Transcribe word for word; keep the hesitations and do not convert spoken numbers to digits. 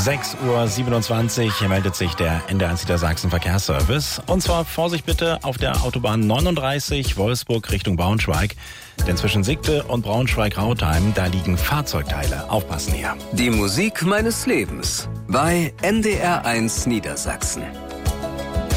sechs Uhr siebenundzwanzig meldet sich der N D R eins Niedersachsen Verkehrsservice. Und zwar Vorsicht bitte auf der Autobahn neununddreißig Wolfsburg Richtung Braunschweig. Denn zwischen Siegte und Braunschweig-Rautheim, da liegen Fahrzeugteile. Aufpassen hier. Die Musik meines Lebens bei N D R eins Niedersachsen.